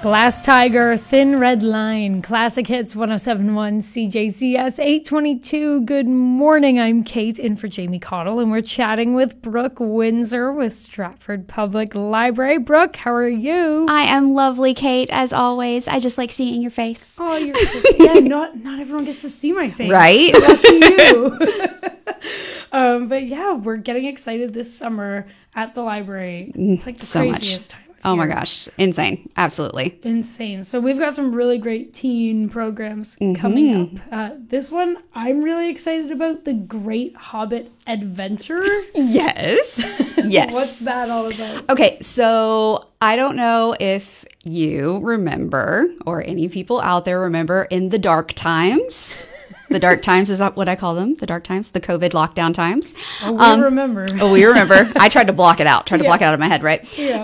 Glass Tiger, Thin Red Line, Classic Hits 107.1, CJCS 822. Good morning. I'm Kate in for Jamie Cottle, and we're chatting with Brooke Windsor with Stratford Public Library. Brooke, how are you? I am lovely, Kate, as always. I just like seeing your face. Oh, you're yeah, not everyone gets to see my face. Right? Lucky you. But yeah, we're getting excited this summer at the library. It's like the So craziest time. Oh my gosh. Insane. Absolutely. Insane. So we've got some really great teen programs coming up. This one I'm really excited about, The Great Hobbit Adventure. Yes. Yes. What's that all about? Okay, so I don't know if you remember, or any people out there remember, in the dark times. The dark times is what I call them. The dark times, the COVID lockdown times. Oh, we remember. Oh, we remember. I tried to block it out. Block it out of my head, right? Yeah.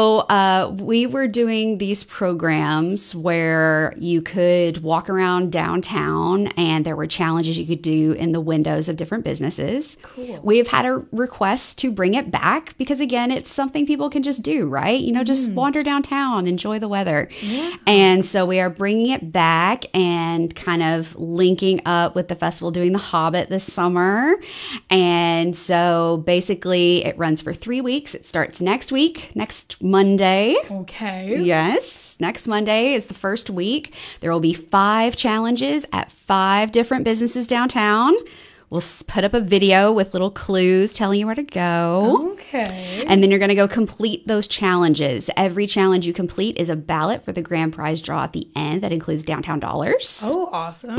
So we were doing these programs where you could walk around downtown and there were challenges you could do in the windows of different businesses. Cool. We've had a request to bring it back because, again, it's something people can just do, right? You know, just wander downtown, enjoy the weather. Yeah. And so we are bringing it back and kind of linking up with the festival doing The Hobbit this summer. And so basically it runs for 3 weeks. It starts next week, next Monday. Okay. Yes, next Monday is the first week. There will be 5 challenges at 5 different businesses downtown. We'll put up a video with little clues telling you where to go. Okay. And then you're going to go complete those challenges. Every challenge you complete is a ballot for the grand prize draw at the end that includes downtown dollars. Oh, awesome.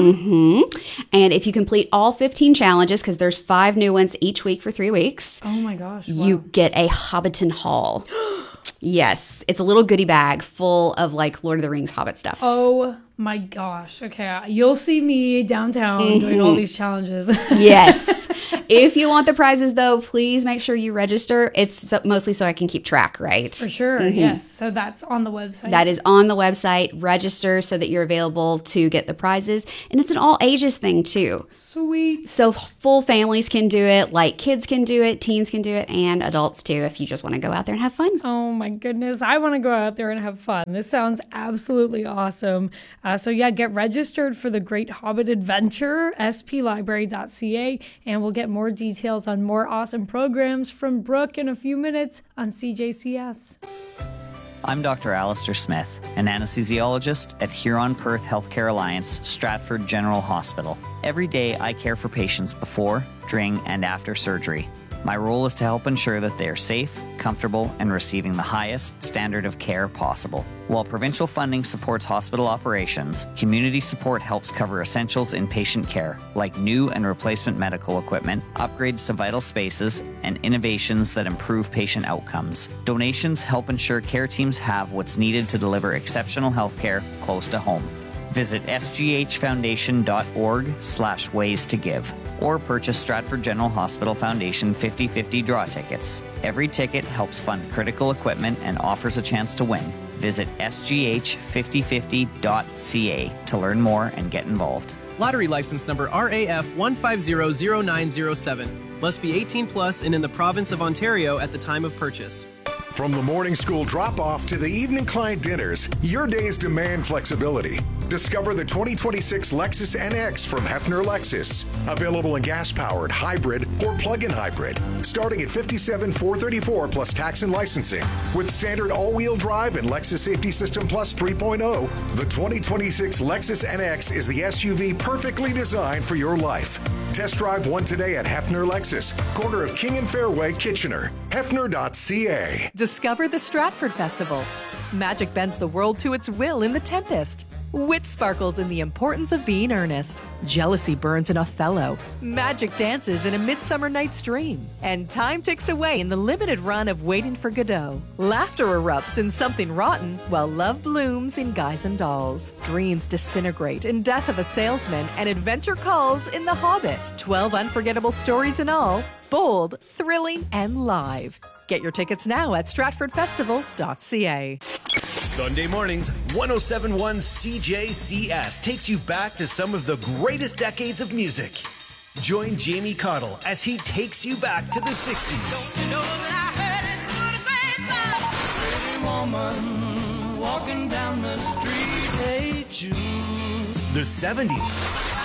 And if you complete all 15 challenges, because there's 5 new ones each week for 3 weeks, Oh my gosh. Wow. you get a Hobbiton haul. Yes, it's a little goodie bag full of like Lord of the Rings Hobbit stuff. Oh my gosh. Okay. You'll see me downtown doing all these challenges. Yes. If you want the prizes, though, please make sure you register. It's mostly so I can keep track, right? For sure. Yes. So that's on the website. That is on the website. Register so that you're available to get the prizes. And it's an all ages thing, too. Sweet. So full families can do it, like kids can do it, teens can do it, and adults, too, if you just want to go out there and have fun. Oh my goodness. I want to go out there and have fun. This sounds absolutely awesome. So yeah, get registered for the Great Hobbit Adventure, splibrary.ca, and we'll get more details on more awesome programs from Brooke in a few minutes on CJCS. I'm Dr. Alistair Smith, an anesthesiologist at Huron-Perth Healthcare Alliance, Stratford General Hospital. Every day I care for patients before, during, and after surgery. My role is to help ensure that they are safe, comfortable, and receiving the highest standard of care possible. While provincial funding supports hospital operations, community support helps cover essentials in patient care, like new and replacement medical equipment, upgrades to vital spaces, and innovations that improve patient outcomes. Donations help ensure care teams have what's needed to deliver exceptional healthcare close to home. Visit sghfoundation.org/ways to give or purchase Stratford General Hospital Foundation 50/50 draw tickets. Every ticket helps fund critical equipment and offers a chance to win. Visit sgh5050.ca to learn more and get involved. Lottery license number RAF 1500907. Must be 18 plus and in the province of Ontario at the time of purchase. From the morning school drop-off to the evening client dinners, your days demand flexibility. Discover the 2026 Lexus NX from Hefner Lexus. Available in gas-powered, hybrid, or plug-in hybrid. Starting at $57,434 plus tax and licensing. With standard all-wheel drive and Lexus Safety System Plus 3.0, the 2026 Lexus NX is the SUV perfectly designed for your life. Test drive one today at Hefner Lexus, corner of King and Fairway, Kitchener. Hefner.ca. Discover the Stratford Festival. Magic bends the world to its will in The Tempest. Wit sparkles in The Importance of Being Earnest. Jealousy burns in Othello. Magic dances in A Midsummer Night's Dream. And time ticks away in the limited run of Waiting for Godot. Laughter erupts in Something Rotten, while love blooms in Guys and Dolls. Dreams disintegrate in Death of a Salesman, and adventure calls in The Hobbit. 12 unforgettable stories in all, bold, thrilling, and live. Get your tickets now at stratfordfestival.ca. Sunday mornings, 107.1 CJCS takes you back to some of the greatest decades of music. Join Jamie Cottle as he takes you back to the 60s. Don't you know that I heard it through the grapevine? Pretty woman walking down the street. Hey Jude. The 70s.